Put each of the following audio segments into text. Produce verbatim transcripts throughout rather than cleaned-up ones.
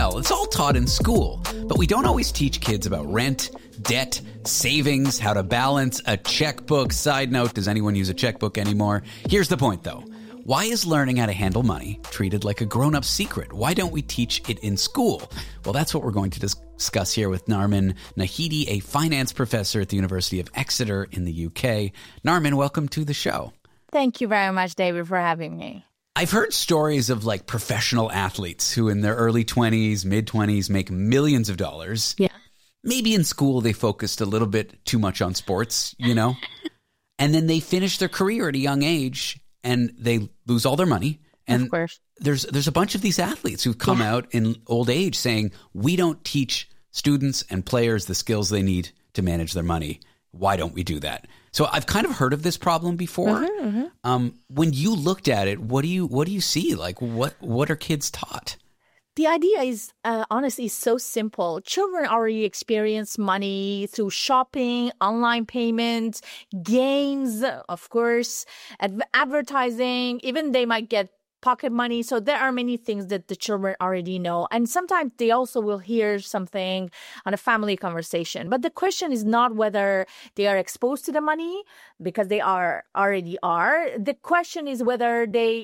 It's all taught in school, but we don't always teach kids about rent, debt, savings, how to balance a checkbook. Side note, does anyone use a checkbook anymore? Here's the point, though. Why is learning how to handle money treated like a grown-up secret? Why don't we teach it in school? Well, that's what we're going to discuss here with Narmin Nahidi, a finance professor at the University of Exeter in the U K. Narmin, welcome to the show. Thank you very much, David, for having me. I've heard stories of like professional athletes who in their early twenties, mid-twenties make millions of dollars. Yeah. Maybe in school they focused a little bit too much on sports, you know, and then they finish their career at a young age and they lose all their money. And of course. there's there's a bunch of these athletes who've come yeah. out in old age saying, we don't teach students and players the skills they need to manage their money. Why don't we do that? So I've kind of heard of this problem before. Mm-hmm, mm-hmm. Um, when you looked at it, what do you what do you see? Like what what are kids taught? The idea is, uh, honestly, so simple. Children already experience money through shopping, online payments, games, of course, adv- advertising. Even they might get pocket money. So there are many things that the children already know. And sometimes they also will hear something on a family conversation. But the question is not whether they are exposed to the money, because they are already are. The question is whether they,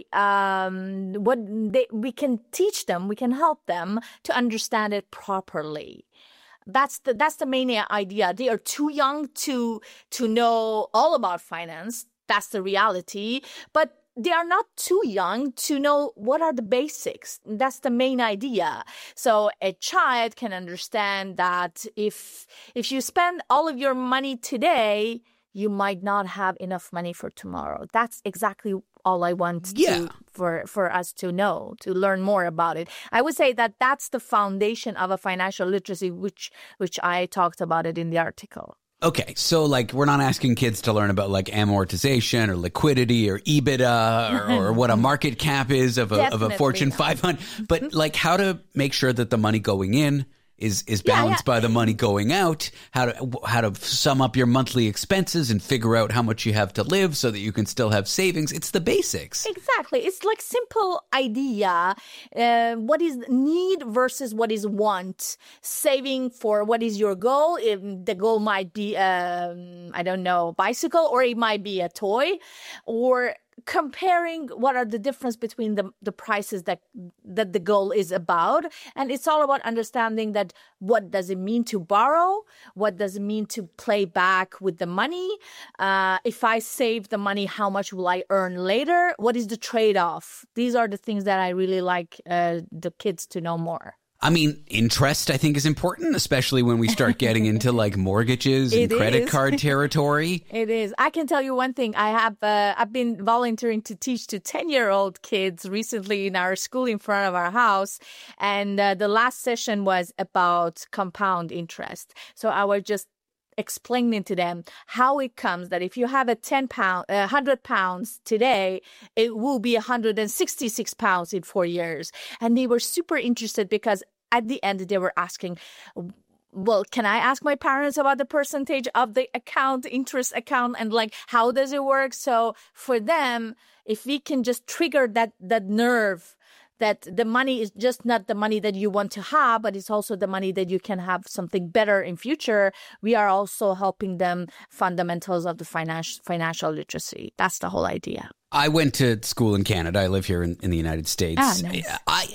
um, what they, we can teach them, we can help them to understand it properly. That's the, that's the main idea. They are too young to, to know all about finance. That's the reality. But they are not too young to know what are the basics. That's the main idea. So a child can understand that if if you spend all of your money today, you might not have enough money for tomorrow. That's exactly all I want yeah. to, for, for us to know, to learn more about it. I would say that that's the foundation of a financial literacy, which which I talked about it in the article. Okay, so like we're not asking kids to learn about like amortization or liquidity or EBITDA or, or what a market cap is of a, of a Fortune not. five hundred, but like how to make sure that the money going in is is balanced yeah, yeah. by the money going out, how to how to sum up your monthly expenses and figure out how much you have to live so that you can still have savings. It's the basics. Exactly. It's like simple idea. Uh, what is need versus what is want? Saving for what is your goal? If the goal might be, um, I don't know, bicycle, or it might be a toy, or comparing what are the difference between the, the prices that that the goal is about. And it's all about understanding that what does it mean to borrow? What does it mean to play back with the money? Uh, if I save the money, how much will I earn later? What is the trade-off? These are the things that I really like uh, the kids to know more. I mean, interest, I think, is important, especially when we start getting into like mortgages and it credit is. card territory. It is. I can tell you one thing. I have, uh, I've been volunteering to teach to ten-year-old kids recently in our school in front of our house. And uh, the last session was about compound interest. So I was just explaining to them how it comes that if you have a ten pound, uh, one hundred pounds today, it will be one hundred sixty-six pounds in four years. And they were super interested because at the end they were asking, well, can I ask my parents about the percentage of the account, interest account, and like, how does it work? So for them, if we can just trigger that, that nerve, that the money is just not the money that you want to have, but it's also the money that you can have something better in future. We are also helping them fundamentals of the financial financial literacy. That's the whole idea. I went to school in Canada. I live here in, in the United States. Ah, nice. I,